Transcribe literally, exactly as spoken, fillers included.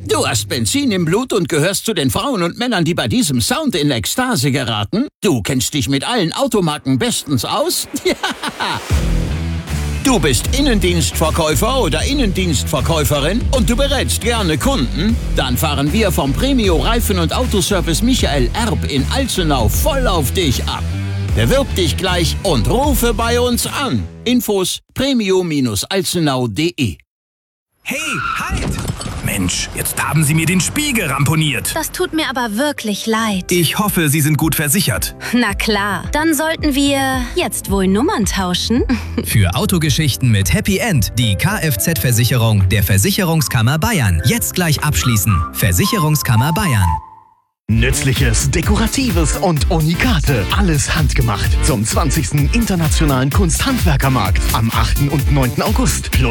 Du hast Benzin im Blut und gehörst zu den Frauen und Männern, die bei diesem Sound in Ekstase geraten? Du kennst dich mit allen Automarken bestens aus? Ja! Du bist Innendienstverkäufer oder Innendienstverkäuferin und du berätst gerne Kunden? Dann fahren wir vom Premio Reifen- und Autoservice Michael Erb in Alzenau voll auf dich ab. Bewirb dich gleich und rufe bei uns an. Infos premio Bindestrich alzenau punkt de. Hey, halt! Mensch, jetzt haben Sie mir den Spiegel ramponiert. Das tut mir aber wirklich leid. Ich hoffe, Sie sind gut versichert. Na klar, dann sollten wir jetzt wohl Nummern tauschen. Für Autogeschichten mit Happy End die Kfz-Versicherung der Versicherungskammer Bayern. Jetzt gleich abschließen. Versicherungskammer Bayern. Nützliches, Dekoratives und Unikate. Alles handgemacht. Zum zwanzigsten Internationalen Kunsthandwerkermarkt am achten und neunten August. Plus